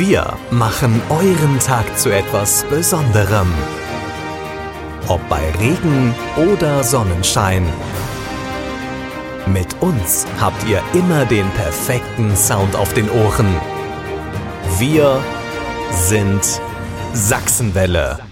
Wir machen euren Tag zu etwas Besonderem. Ob bei Regen oder Sonnenschein. Mit uns habt ihr immer den perfekten Sound auf den Ohren. Wir sind Sachsenwelle.